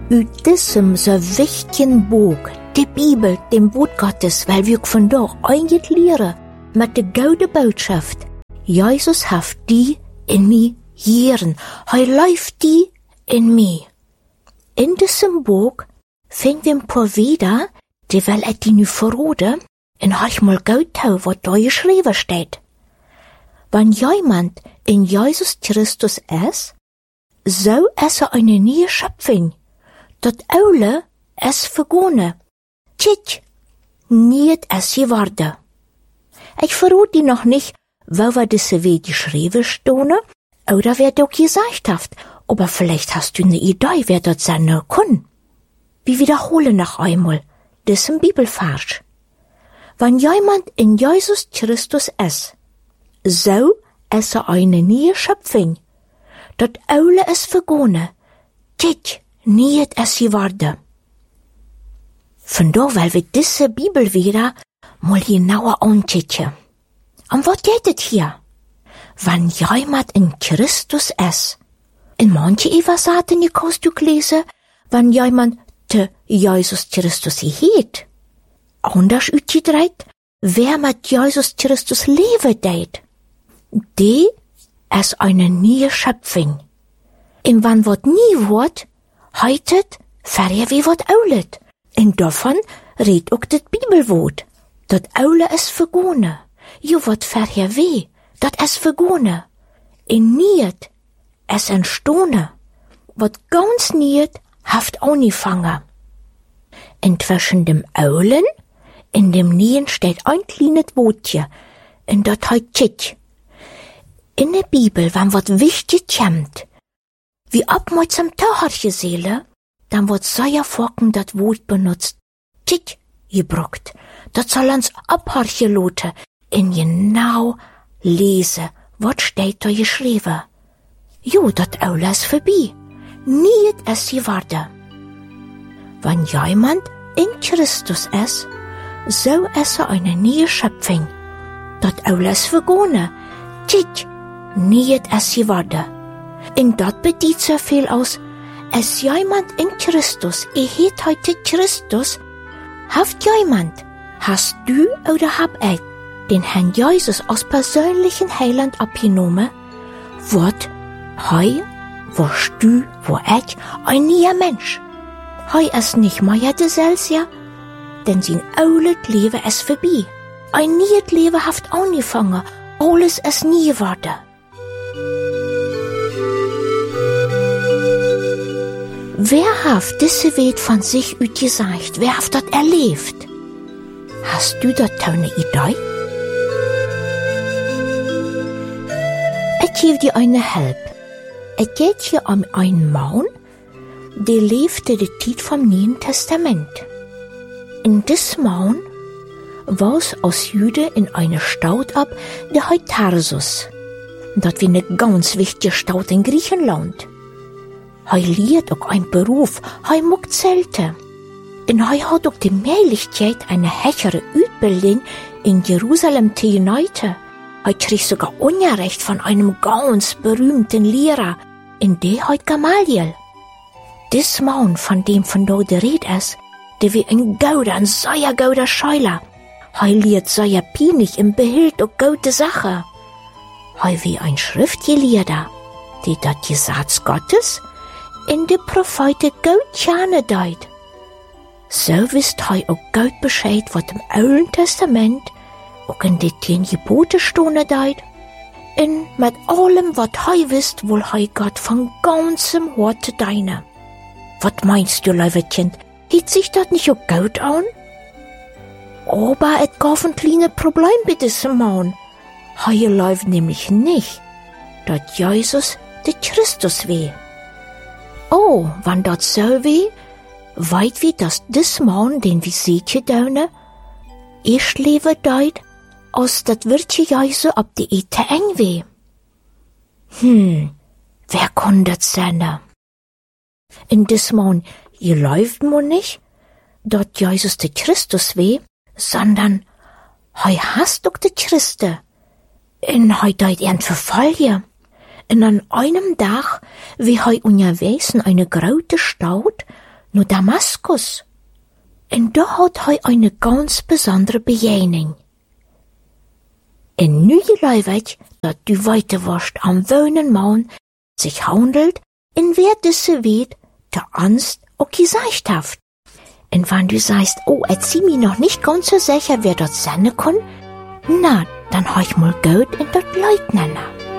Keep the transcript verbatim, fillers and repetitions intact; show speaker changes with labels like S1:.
S1: Uit diesem so wichtigen Buch, die Bibel, dem Wort Gottes, weil wir von dort eigentlich lehren, mit der guten Botschaft, Jesus hat die in mir Jeren, hij läuft die in mir. In diesem Buch finden wir ein paar wieder, die will ich die nu verraten, und hab ich mal gut hau, was da geschrieben steht. Wenn jemand in Jesus Christus ist, so ist er eine neue Schöpfung. Dat Aule ist vergone. Tjit, niet ist geworden. Ich verrate die noch nicht, wo wir diese wie geschrieben stehen, oder wer doch gesagt hat, aber vielleicht hast du eine Idee, wer dort sein kann. Wir wiederholen noch einmal, diesen Bibelvers. Wenn jemand in Jesus Christus ist, so ist er eine neue Schöpfung. Das Aule ist vergone. Tjit, niet ist geworden. Von da, weil wir diese Bibel wieder mal genauer angucken. Um was geht es hier? Wenn jemand in Christus ist. In manche Übersetzungen die kannst du lesen, wenn jemand te Jesus Christus hielt. Anders uitgedrukt, wer mit Jesus Christus leben deed. Die ist eine neue Schöpfung. Und wenn wat nie wird, heitet, verre wie wat oulet. Und davon redt auch das Bibelwort. Das Aule ist vergone. Jo wat verre weh. Dat is vergone. En niet is entstone. Wat ganz niet haft angefangen. Inzwischen dem Aulen, in dem Nien steht ein kleines Wortje. En dat heut Tjit. In der Bibel, wenn wat wichtig kommt, wie ab mal zum Taucherche Seele, dann wird sehr vorken dat Wort benutzt. Tjit gebruckt. Dat soll uns abharche lote, in genau lese, wat steht da geschrieben. Jo, dat Aule ist vorbei. Niet ist geworden. Wenn jemand in Christus ist, so ist er eine neue Schöpfung. Dat Aule ist vergone. Tjit, niet ist geworden. Und dat bedeutet so viel aus, als jemand in Christus, er heet heute Christus, haft jemand, hast du oder hab ich den Herrn Jesus als persönlichen Heiland abgenommen, wird hei, wirst du, wo ich, ein neuer Mensch. Hei ist nicht mehr derselbe, denn sein altes Leben ist vorbei. Ein neues Leben hat angefangen, alles ist nie geworden. Wer hat diese Welt von sich ut gesagt? Wer hat das erlebt? Hast du da eine Idee? Ich gebe dir eine Hilfe. Es geht hier um einen Mann, der lebte die Zeit vom Neuen Testament. In diesem Mann war es aus Jude in eine Stadt ab, der heißt Tarsus. Das war eine ganz wichtige Stadt in Griechenland. Er lehrt auch einen Beruf, er mag Zelte. Und er hat auch die Möglichkeit, eine höhere Ausbildung in Jerusalem zu genießen. Er kriegt sogar Unrecht von einem ganz berühmten Lehrer, in der heißt Gamaliel. Dis Mann, von dem von dort die Rede ist, der wie ein gauder, ein sehr gauder Scheuler. Er lehrt sehr peinlich und behält auch gute Sachen. Er wie ein Schriftgelehrter, der das Gesetz Gottes in die Propheten gut gerne deut. So wisst er auch gut Bescheid, was im Alten Testament auch in die zehn Gebote stehen deut. Und mit allem, was er wisst, will er Gott von ganzem Herzen deine. Was meinst du, liebe Kind, hielt sich das nicht auch gut an? Aber es gab ein kleines Problem bei diesem Mann. Er läuft nämlich nicht, dass Jesus der Christus weh. Oh, wenn das so weh, weit wie das dis Mann, den wir sehen daune, erst leben deut, als dat wird Jesus ab die Ete eng weh. Hm, wer kann das sein? In dis Mann, ihr läuft mo nicht, dort Jesus der Christus weh, sondern hei hast doch der Christe. In hei deut ihren Verfall. Und an einem Tag, wie hei unterwegs in eine große Stadt, nur Damaskus. Und da hat er eine ganz besondere Begegnung. En nu geloof ik dat du weten worst am wonen man sich handelt, in wer diese weet, der Angst auch gesagt haft. Und wenn du sagst, oh, erzähl mir noch nicht ganz so sicher, wer dort sein kann, na, dann hab ich mal gut in dort Leut nennen.